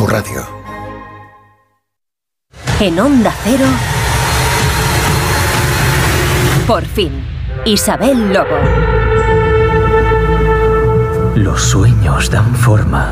tu radio. En Onda Cero, por fin, Isabel Lobo. Los sueños dan forma